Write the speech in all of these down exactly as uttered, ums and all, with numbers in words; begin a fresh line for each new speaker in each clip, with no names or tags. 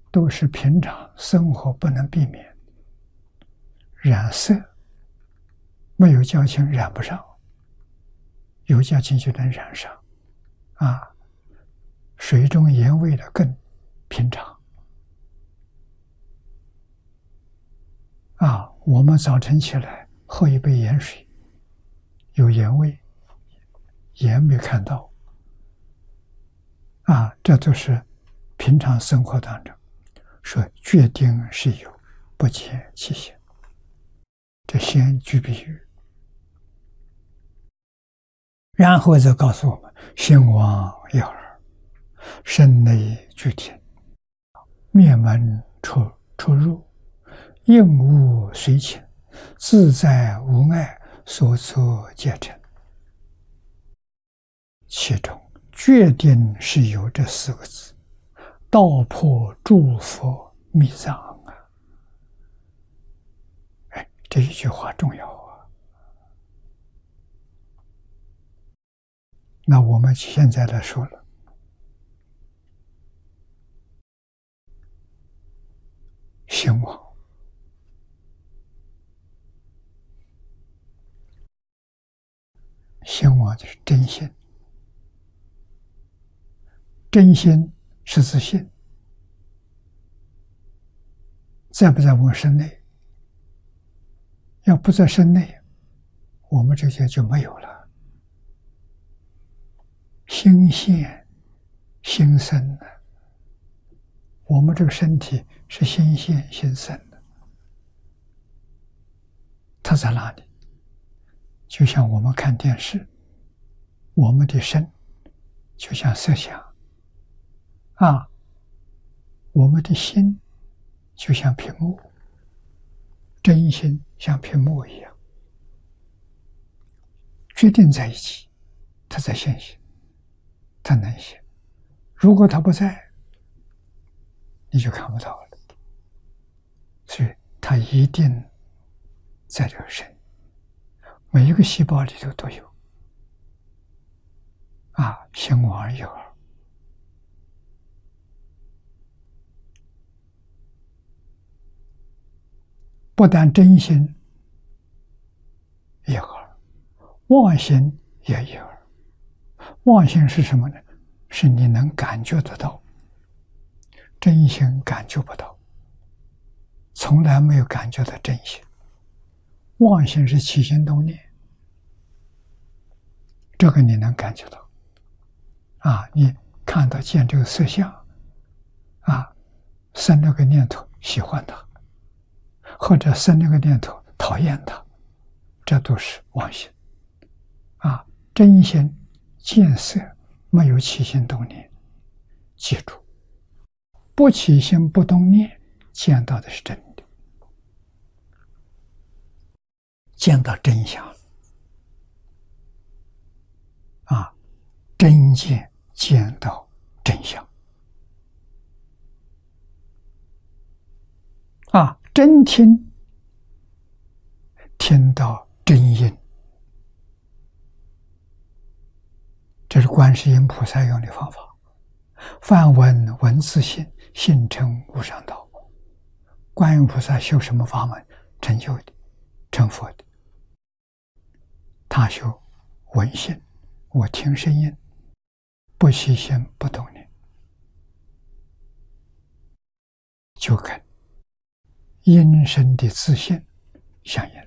都是平常生活不能避免。染色没有交情染不上，有交情就能染上。啊，水中盐味的更平常。啊，我们早晨起来喝一杯盐水，有盐味，盐没看到。啊，这都是平常生活当中说决定是有，不见其形。这先举比喻，然后再告诉我们：心王要耳，身内具体，面门出出入，应物随情，自在无碍，所作皆成。其中决定是有这四个字，道破诸佛密藏啊！哎，这一句话重要啊。那我们现在来说了，心王。心王就是真心，真心是自信，在不在我们身内？要不在身内，我们这些就没有了。心现心生的，我们这个身体是心现心生的，它在哪里？就像我们看电视，我们的身就像摄像啊，我们的心就像屏幕，真心像屏幕一样，决定在一起，它在现行，它能现。如果它不在，你就看不到了。所以它一定在这个身。每一个细胞里头都有啊，心王有耳。不但真心有耳，妄心也有耳。妄心是什么呢？是你能感觉得到，真心感觉不到，从来没有感觉到真心。妄心是起心动念，这个你能感觉到啊！你看到见这个色相啊，生这个念头喜欢它，或者生这个念头讨厌它，这都是妄心啊！真心见色没有起心动念，记住，不起心不动念，见到的是真的，见到真相了啊！真见见到真相啊！真听听到真音，这是观世音菩萨用的方法。梵闻闻自性，性成无上道。观音菩萨修什么法门成就的？成佛的。他修闻性，我听声音，不起心不动念，就跟音声的自性相应。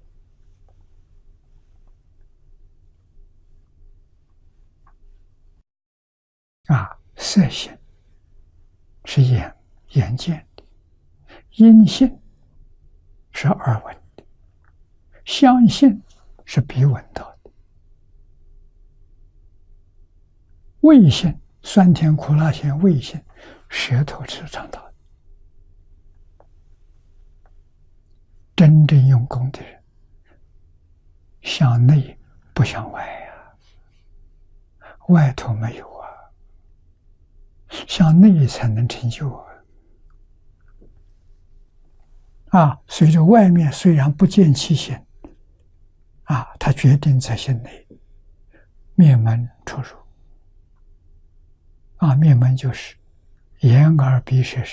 啊，色性是眼眼见的，音性是耳闻的，香性是鼻闻到的，味性酸甜苦辣咸味性舌头吃尝到的。真正用功的人，向内不向外啊，外头没有啊，向内才能成就啊！啊，随着外面虽然不见其形，啊，他决定在心内，面门出入。啊，面门就是眼耳鼻舌身。